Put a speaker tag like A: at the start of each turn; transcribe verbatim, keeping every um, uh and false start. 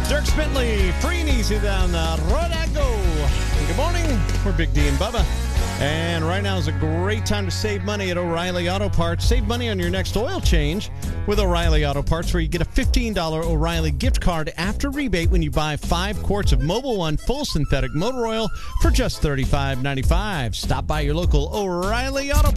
A: Dirk Bentley, free and easy down the road I go. Good morning. We're Big D and Bubba. And right now is a great time to save money at O'Reilly Auto Parts. Save money on your next oil change with O'Reilly Auto Parts, where you get a fifteen dollars O'Reilly gift card after rebate when you buy five quarts of Mobil One full synthetic motor oil for just thirty-five ninety-five. Stop by your local O'Reilly Auto Parts.